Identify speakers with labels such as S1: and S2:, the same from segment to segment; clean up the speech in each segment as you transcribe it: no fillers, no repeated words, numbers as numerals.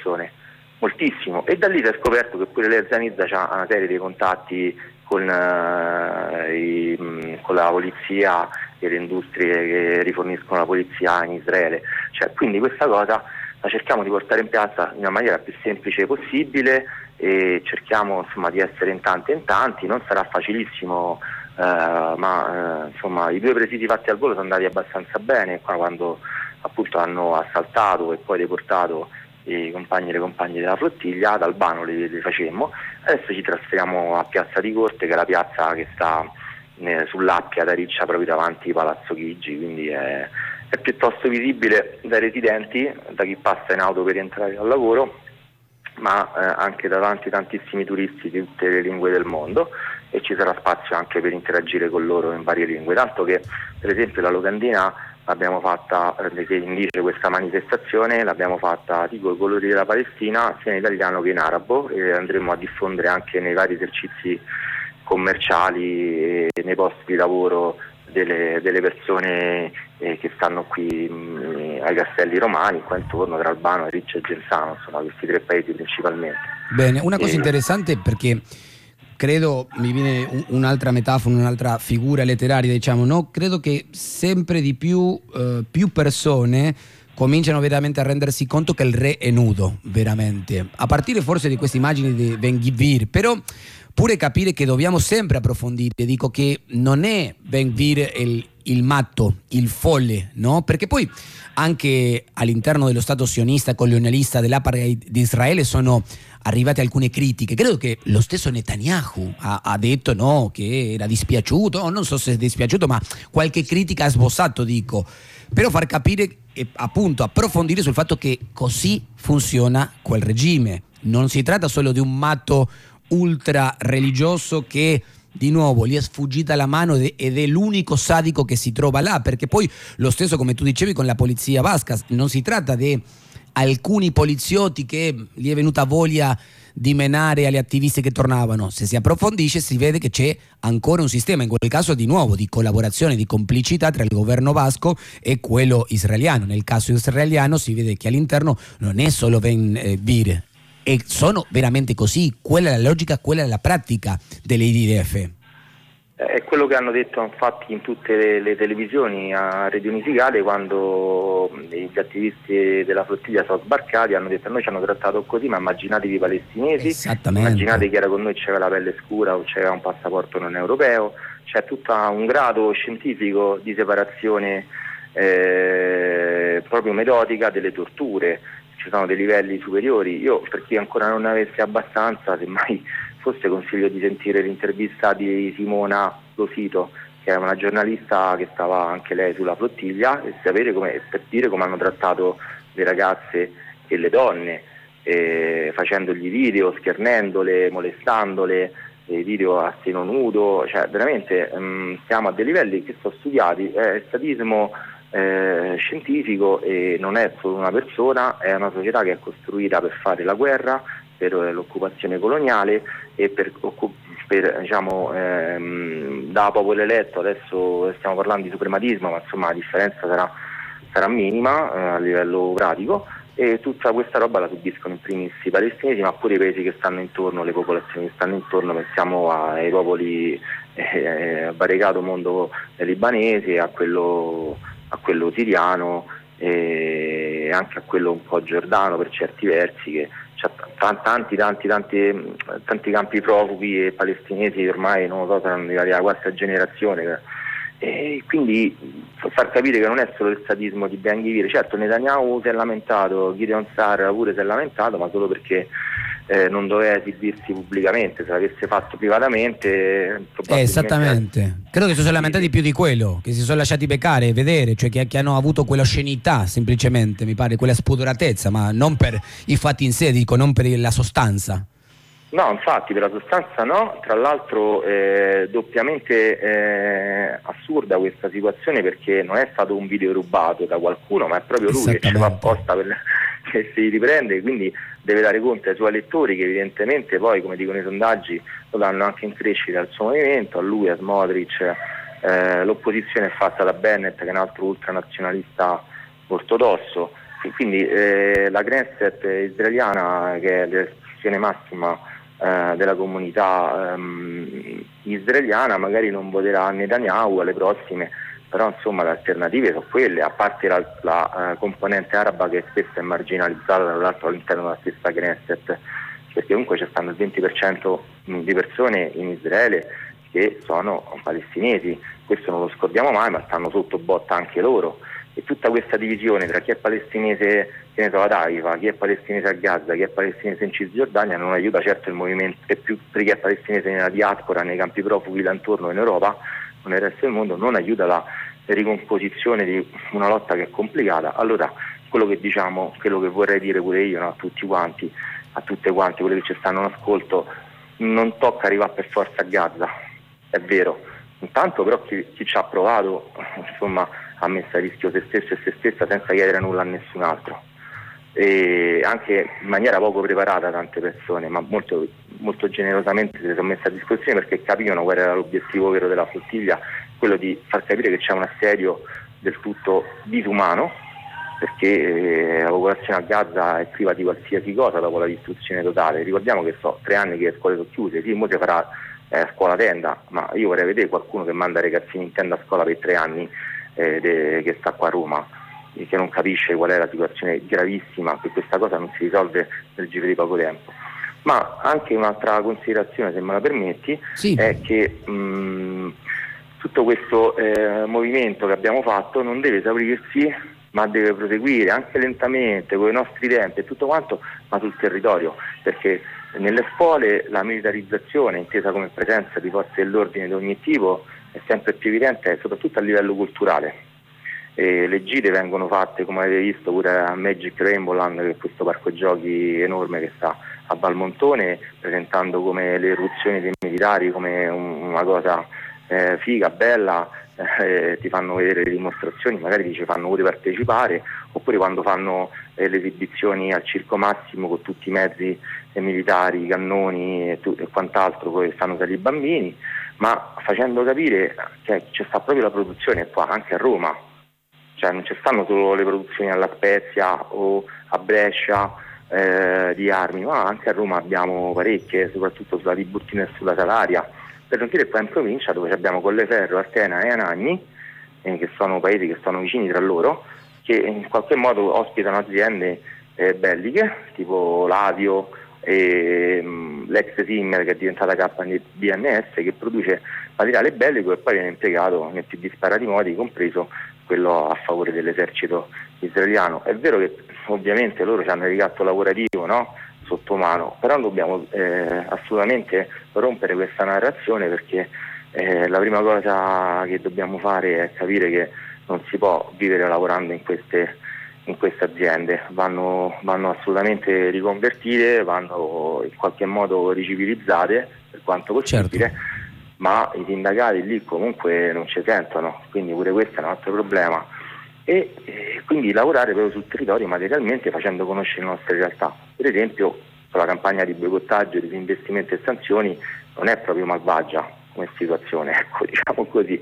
S1: persone, moltissimo, e da lì si è scoperto che pure lei Zanizza ha una serie di contatti con la polizia e le industrie che riforniscono la polizia in Israele, cioè, quindi questa cosa la cerchiamo di portare in piazza in una maniera più semplice possibile e cerchiamo insomma di essere in tanti, non sarà facilissimo, ma insomma i 2 presidi fatti al volo sono andati abbastanza bene quando appunto hanno assaltato e poi deportato i compagni e le compagne della flottiglia. Ad Albano li facemmo, adesso ci trasferiamo a Piazza di Corte, che è la piazza che sta sull'Appia da Riccia, proprio davanti Palazzo Chigi, quindi è piuttosto visibile dai residenti, da chi passa in auto per entrare al lavoro, ma anche davanti tantissimi turisti di tutte le lingue del mondo, e ci sarà spazio anche per interagire con loro in varie lingue, tanto che per esempio la locandina l'abbiamo fatta, che indice questa manifestazione, l'abbiamo fatta tipo i colori della Palestina sia in italiano che in arabo, e andremo a diffondere anche nei vari esercizi commerciali e nei posti di lavoro delle persone che stanno qui ai Castelli Romani, qua intorno, tra Albano, Riccia e Genzano, insomma questi 3 paesi principalmente.
S2: Bene, una cosa interessante, perché credo mi viene un'altra metafora, un'altra figura letteraria, diciamo, no? Credo che sempre di più persone cominciano veramente a rendersi conto che il re è nudo, veramente, a partire forse di queste immagini di Ben Gvir, però pure capire che dobbiamo sempre approfondire. Dico che non è Ben Gvir il matto, il folle, no? Perché poi anche all'interno dello Stato sionista colonialista dell'apartheid di Israele sono arrivate alcune critiche. Credo che lo stesso Netanyahu ha detto no, che era dispiaciuto, non so se è dispiaciuto, ma qualche critica ha sbozzato, dico. Però far capire e appunto approfondire sul fatto che così funziona quel regime. Non si tratta solo di un matto ultra religioso che di nuovo gli è sfuggita la mano ed è l'unico sadico che si trova là, perché poi lo stesso, come tu dicevi, con la polizia basca, non si tratta di alcuni poliziotti che gli è venuta voglia di menare agli attivisti che tornavano. Se si approfondisce si vede che c'è ancora un sistema, in quel caso di nuovo di collaborazione, di complicità tra il governo basco e quello israeliano. Nel caso israeliano si vede che all'interno non è solo Ben Gvir, e sono veramente così, quella è la logica, quella è la pratica dell'IDF.
S1: È quello che hanno detto infatti in tutte le televisioni a Radio Unisicale, quando gli attivisti della flottiglia sono sbarcati, hanno detto: noi ci hanno trattato così, ma immaginatevi i palestinesi, immaginate chi era con noi, c'era la pelle scura o c'era un passaporto non europeo. C'è tutto un grado scientifico di separazione proprio metodica delle torture. Ci sono dei livelli superiori. Io, per chi ancora non ne avesse abbastanza, semmai forse consiglio di sentire l'intervista di Simona Losito, che è una giornalista che stava anche lei sulla flottiglia, e sapere per dire come hanno trattato le ragazze e le donne, facendogli video, schernendole, molestandole, video a seno nudo, cioè veramente siamo a dei livelli che sono studiati, è statismo scientifico, e non è solo una persona, è una società che è costruita per fare la guerra, per l'occupazione coloniale e per diciamo da popolo eletto. Adesso stiamo parlando di suprematismo, ma insomma la differenza sarà minima a livello pratico, e tutta questa roba la subiscono in primis i palestinesi, ma pure i paesi che stanno intorno, le popolazioni che stanno intorno. Pensiamo ai popoli variegato mondo libanese, a quello siriano e anche a quello un po' giordano per certi versi, che c'ha tanti campi profughi e palestinesi ormai non lo so, saranno arrivati alla 4ª generazione, e quindi far capire che non è solo il sadismo di Ben Gvir. Certo, Netanyahu si è lamentato, Gideon Sa'ar pure si è lamentato, ma solo perché non doveva esibirsi pubblicamente. Se l'avesse fatto privatamente
S2: esattamente, credo che si sono lamentati più di quello, che si sono lasciati beccare e vedere, cioè che hanno avuto quella oscenità, semplicemente, mi pare, quella spudoratezza, ma non per i fatti in sé, dico, non per la sostanza.
S1: No, infatti per la sostanza no. Tra l'altro doppiamente assurda questa situazione, perché non è stato un video rubato da qualcuno, ma è proprio lui che ci va apposta che si riprende, quindi deve dare conto ai suoi elettori, che evidentemente poi, come dicono i sondaggi, lo danno anche in crescita al suo movimento, a lui, a Smotrich. L'opposizione è fatta da Bennett, che è un altro ultranazionalista ortodosso, Quindi la Knesset israeliana, che è l'espressione massima della comunità israeliana, magari non voterà Netanyahu alle prossime, però insomma le alternative sono quelle, a parte la componente araba che spesso è marginalizzata tra l'altro all'interno della stessa Knesset, perché comunque c'è stanno il 20% di persone in Israele che sono palestinesi, questo non lo scordiamo mai, ma stanno sotto botta anche loro, e tutta questa divisione tra chi è palestinese, che ne so, ad Haifa, chi è palestinese a Gaza, chi è palestinese in Cisgiordania non aiuta certo il movimento, e più per chi è palestinese nella diaspora, nei campi profughi là intorno in Europa o nel resto del mondo, non aiuta la ricomposizione di una lotta che è complicata. Allora quello che diciamo, quello che vorrei dire pure io, no, a tutti quanti, a tutte quante, quelli che ci stanno in ascolto, non tocca arrivare per forza a Gaza, è vero, intanto però chi ci ha provato insomma ha messo a rischio se stesso e se stessa senza chiedere nulla a nessun altro, e anche in maniera poco preparata tante persone, ma molto, molto generosamente si sono messe a disposizione perché capivano qual era l'obiettivo vero della flottiglia, quello di far capire che c'è un assedio del tutto disumano, perché la popolazione a Gaza è priva di qualsiasi cosa dopo la distruzione totale. Ricordiamo che 3 anni che le scuole sono chiuse, sì, ora si farà scuola tenda, ma io vorrei vedere qualcuno che manda ragazzini in tenda a scuola per 3 anni che sta qua a Roma, che non capisce qual è la situazione gravissima, che questa cosa non si risolve nel giro di poco tempo. Ma anche un'altra considerazione, se me la permetti, sì, è che tutto questo movimento che abbiamo fatto non deve esaurirsi, ma deve proseguire anche lentamente con i nostri tempi e tutto quanto, ma sul territorio, perché nelle scuole la militarizzazione, intesa come presenza di forze dell'ordine di ogni tipo, è sempre più evidente, soprattutto a livello culturale. Le gite vengono fatte, come avete visto, pure a Magic Rainbowland, che è questo parco giochi enorme che sta a Valmontone, presentando come le eruzioni dei militari come una cosa figa, bella, ti fanno vedere le dimostrazioni, magari ci fanno pure partecipare, oppure quando fanno le esibizioni al Circo Massimo con tutti i mezzi militari, i cannoni e quant'altro, poi stanno per i bambini, ma facendo capire che c'è sta proprio la produzione qua, anche a Roma, cioè non ci stanno solo le produzioni alla Spezia o a Brescia di armi, ma anche a Roma abbiamo parecchie, soprattutto sulla Tiburtina e sulla Salaria, per non dire qua in provincia dove abbiamo Colleferro, Artena e Anagni, che sono paesi che sono vicini tra loro, che in qualche modo ospitano aziende belliche, tipo l'Avio e l'ex Simmer, che è diventata KBNS, che produce materiale bellico e poi viene impiegato nei più disparati modi, compreso quello a favore dell'esercito israeliano. È vero che ovviamente loro hanno il ricatto lavorativo, no? Sotto mano, però dobbiamo assolutamente rompere questa narrazione, perché la prima cosa che dobbiamo fare è capire che non si può vivere lavorando in queste aziende, vanno assolutamente riconvertite, vanno in qualche modo ricivilizzate per quanto possibile, certo, ma i sindacati lì comunque non ci sentono, quindi pure questo è un altro problema, e quindi lavorare proprio sul territorio materialmente, facendo conoscere le nostre realtà. Per esempio la campagna di boicottaggio, disinvestimento e sanzioni non è proprio malvagia come situazione, ecco, diciamo così,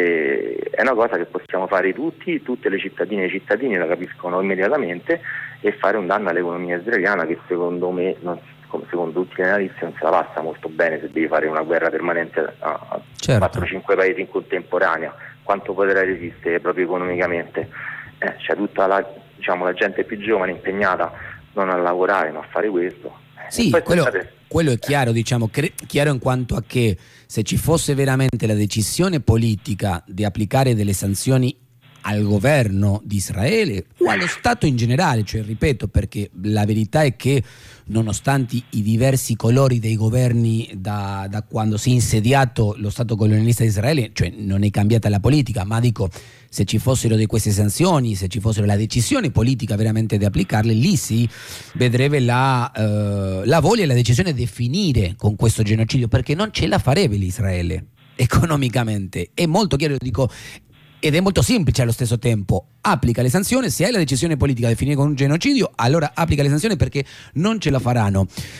S1: è una cosa che possiamo fare tutte le cittadine e i cittadini la capiscono immediatamente, e fare un danno all'economia israeliana che secondo me, secondo tutti gli analisti, non se la passa molto bene se devi fare una guerra permanente a certo, 4-5 paesi in contemporanea. Quanto potrà resistere proprio economicamente? C'è tutta la gente più giovane impegnata non a lavorare ma a fare questo.
S2: Sì, quello è chiaro, chiaro in quanto a che se ci fosse veramente la decisione politica di applicare delle sanzioni al governo di Israele o allo Stato in generale, cioè ripeto, perché la verità è che nonostante i diversi colori dei governi da quando si è insediato lo Stato colonialista di Israele, cioè non è cambiata la politica, ma dico, se ci fossero di queste sanzioni, se ci fosse la decisione politica veramente di applicarle, lì si vedrebbe la voglia e la decisione di finire con questo genocidio, perché non ce la farebbe l'Israele economicamente. È molto chiaro, dico, ed è molto semplice allo stesso tempo: applica le sanzioni. Se hai la decisione politica di finire con un genocidio, allora applica le sanzioni, perché non ce la faranno.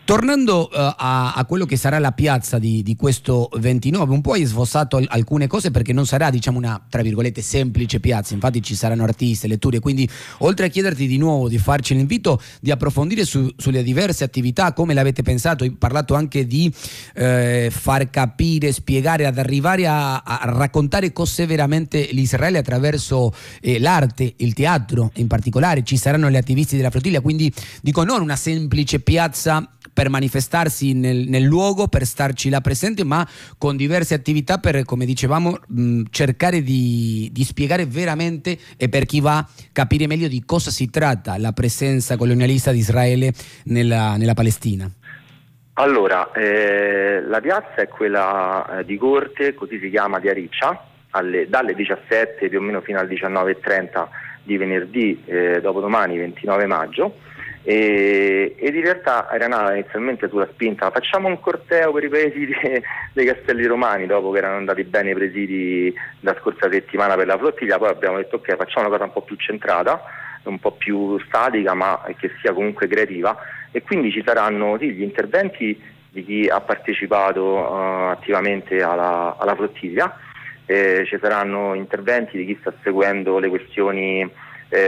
S2: Tornando a quello che sarà la piazza di questo 29, un po' hai sfossato alcune cose, perché non sarà, diciamo, una, tra virgolette, semplice piazza. Infatti ci saranno artisti, letture, quindi oltre a chiederti di nuovo di farci l'invito di approfondire sulle diverse attività, come l'avete pensato. Hai parlato anche di far capire, spiegare, ad arrivare a raccontare cos'è veramente l'Israele attraverso l'arte, il teatro in particolare. Ci saranno gli attivisti della flottiglia, quindi dico, non una semplice piazza per manifestarsi nel luogo, per starci là presente, ma con diverse attività per, come dicevamo, cercare di spiegare veramente, e per chi va capire meglio di cosa si tratta la presenza colonialista di Israele nella Palestina.
S1: Allora, la piazza è quella di Corte, così si chiama, di Ariccia, dalle 17 più o meno fino alle 19:30 di venerdì dopodomani 29 maggio. Ed in realtà era nata inizialmente sulla spinta: facciamo un corteo per i presidi dei Castelli Romani, dopo che erano andati bene i presidi la scorsa settimana per la flottiglia. Poi abbiamo detto ok, facciamo una cosa un po' più centrata, un po' più statica, ma che sia comunque creativa, e quindi ci saranno gli interventi di chi ha partecipato attivamente alla flottiglia, ci saranno interventi di chi sta seguendo le questioni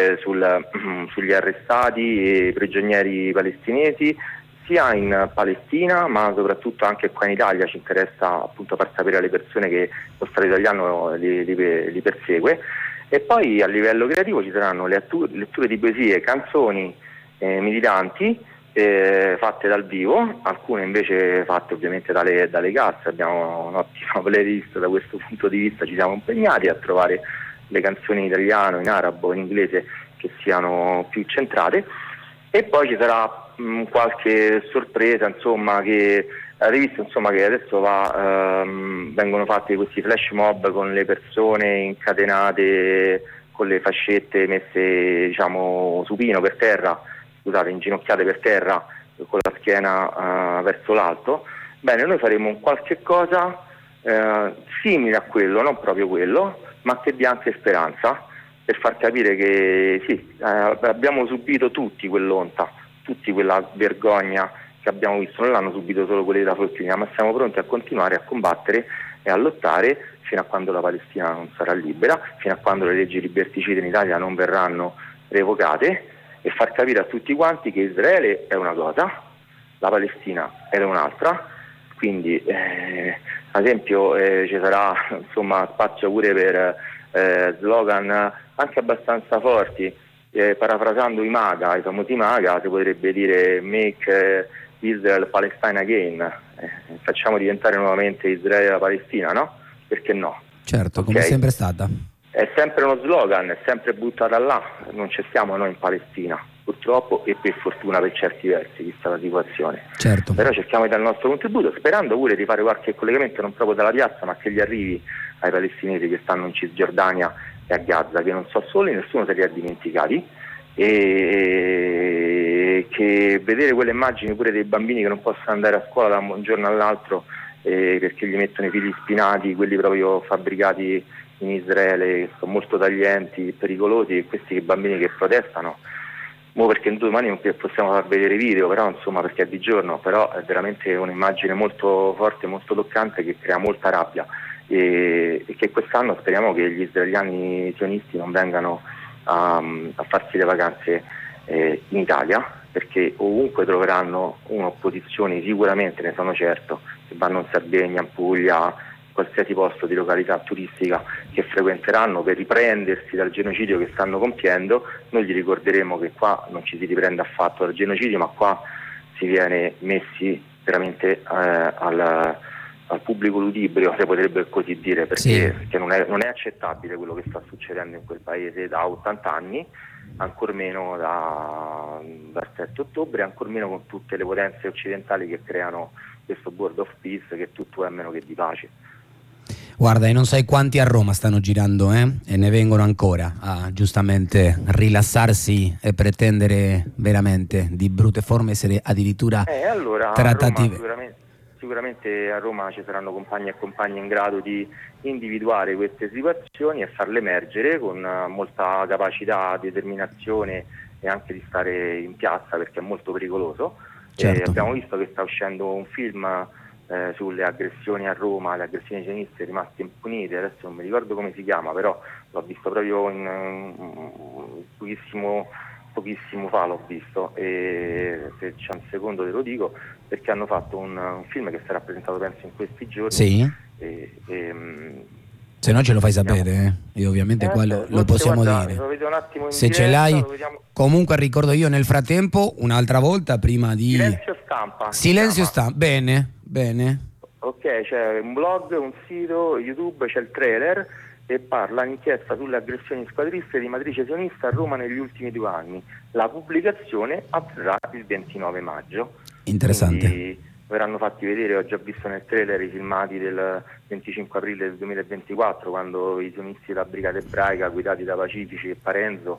S1: sugli arrestati e prigionieri palestinesi, sia in Palestina ma soprattutto anche qua in Italia. Ci interessa appunto far sapere alle persone che lo Stato italiano li persegue. E poi a livello creativo ci saranno letture di poesie, canzoni militanti fatte dal vivo, alcune invece fatte ovviamente dalle casse. Abbiamo un'ottima playlist da questo punto di vista, ci siamo impegnati a trovare le canzoni in italiano, in arabo, in inglese che siano più centrate. E poi ci sarà qualche sorpresa, insomma, che avete visto, insomma, che adesso vengono fatti questi flash mob con le persone incatenate con le fascette messe, diciamo, supino per terra, scusate, inginocchiate per terra, con la schiena verso l'alto. Bene, noi faremo un qualche cosa simile a quello, non proprio quello, ma che dia anche speranza, per far capire che sì, abbiamo subito tutti quell'onta, tutti quella vergogna che abbiamo visto. Non l'hanno subito solo quelli della flottiglia, ma siamo pronti a continuare a combattere e a lottare fino a quando la Palestina non sarà libera, fino a quando le leggi liberticide in Italia non verranno revocate, e far capire a tutti quanti che Israele è una cosa, la Palestina è un'altra. Quindi ad esempio ci sarà, insomma, spazio pure per slogan anche abbastanza forti, parafrasando i famosi MAGA, si potrebbe dire make Israel Palestine again, facciamo diventare nuovamente Israele la Palestina, no? Perché no?
S2: Certo, come è sempre stata.
S1: È sempre uno slogan, è sempre buttata là, non ci stiamo noi in Palestina, purtroppo, e per fortuna per certi versi, vista la situazione.
S2: Certo.
S1: Però cerchiamo di dare il nostro contributo, sperando pure di fare qualche collegamento non proprio dalla piazza, ma che gli arrivi ai palestinesi che stanno in Cisgiordania e a Gaza, che non so soli, nessuno se li ha dimenticati, e che vedere quelle immagini pure dei bambini che non possono andare a scuola da un giorno all'altro perché gli mettono i fili spinati, quelli proprio fabbricati in Israele, che sono molto taglienti e pericolosi, e questi bambini che protestano, perché domani non possiamo far vedere video, però insomma, perché è di giorno, però è veramente un'immagine molto forte, molto toccante, che crea molta rabbia, e che quest'anno speriamo che gli israeliani sionisti non vengano a farsi le vacanze in Italia, perché ovunque troveranno un'opposizione, sicuramente ne sono certo, se vanno in Sardegna, in Puglia, qualsiasi posto di località turistica che frequenteranno per riprendersi dal genocidio che stanno compiendo. Noi gli ricorderemo che qua non ci si riprende affatto dal genocidio, ma qua si viene messi veramente al pubblico ludibrio, si potrebbe così dire, perché,
S2: sì,
S1: perché non è accettabile quello che sta succedendo in quel paese da 80 anni, ancor meno dal 7 ottobre, ancor meno con tutte le potenze occidentali che creano questo Board of Peace, che tutto è meno che di pace.
S2: Guarda, e non sai quanti a Roma stanno girando, e ne vengono ancora a giustamente rilassarsi e pretendere veramente di brutte forme essere addirittura trattati.
S1: Sicuramente a Roma ci saranno compagni e compagne in grado di individuare queste situazioni e farle emergere con molta capacità, determinazione, e anche di stare in piazza, perché è molto pericoloso.
S2: Certo.
S1: Abbiamo visto che sta uscendo un film sulle aggressioni a Roma, le aggressioni sioniste rimaste impunite, adesso non mi ricordo come si chiama, però l'ho visto proprio pochissimo fa l'ho visto, e se c'è un secondo te lo dico, perché hanno fatto un film che sarà presentato penso in questi giorni.
S2: Sì. Se no ce lo fai sapere, Io ovviamente qua lo possiamo dire.
S1: Lo vedo un attimo in
S2: se
S1: diretta,
S2: ce l'hai, comunque ricordo io nel frattempo, un'altra volta prima di...
S1: Silenzio Stampa.
S2: Bene.
S1: Ok, c'è un blog, un sito, YouTube, c'è il trailer e parla un'inchiesta sulle aggressioni squadriste di matrice sionista a Roma negli ultimi 2 anni. La pubblicazione avverrà il 29 maggio.
S2: Interessante.
S1: Quindi verranno fatti vedere, ho già visto nel trailer i filmati del 25 aprile del 2024, quando i sionisti della Brigata Ebraica, guidati da Pacifici e Parenzo,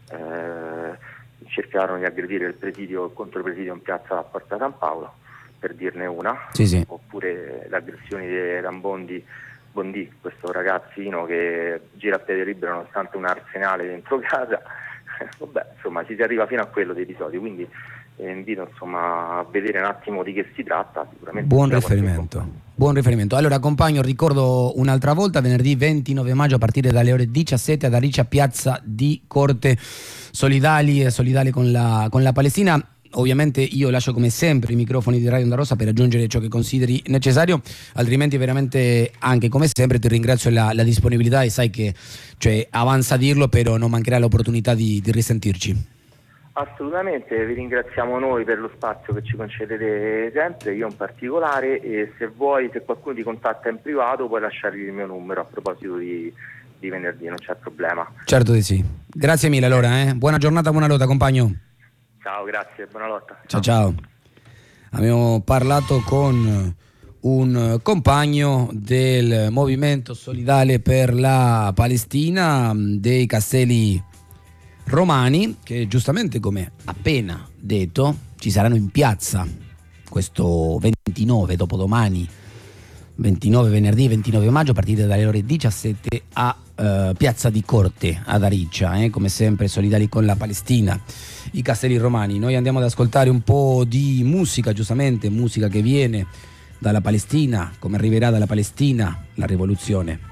S1: cercarono di aggredire il contropresidio in piazza Porta San Paolo, per dirne una.
S2: Sì.
S1: Oppure le aggressioni di Rambondi, questo ragazzino che gira a piede libero nonostante un arsenale dentro casa. Vabbè, insomma, si arriva fino a quello dei episodi, quindi invito insomma a vedere un attimo di che si tratta. Sicuramente buon
S2: riferimento. Allora, compagno, ricordo un'altra volta, venerdì 29 maggio a partire dalle ore 17 ad Ariccia, piazza di Corte, solidali con la Palestina. Ovviamente io lascio come sempre i microfoni di Radio Onda Rossa per aggiungere ciò che consideri necessario, altrimenti veramente anche come sempre ti ringrazio la disponibilità, e sai che avanza a dirlo, però non mancherà l'opportunità di risentirci.
S1: Assolutamente, vi ringraziamo noi per lo spazio che ci concedete sempre, io in particolare, e se qualcuno ti contatta in privato puoi lasciargli il mio numero a proposito di venerdì, non c'è problema.
S2: Certo di sì. Grazie mille allora, buona giornata, buona lotta, compagno.
S1: Ciao, grazie, buona lotta.
S2: Ciao. Abbiamo parlato con un compagno del Movimento Solidale per la Palestina dei Castelli Romani, che giustamente, come appena detto, ci saranno in piazza questo 29, dopodomani, venerdì 29 maggio a partire dalle ore 17 a Piazza di Corte ad Ariccia, come sempre solidali con la Palestina, i Castelli Romani. Noi andiamo ad ascoltare un po' di musica, giustamente musica che viene dalla Palestina, come arriverà dalla Palestina la rivoluzione.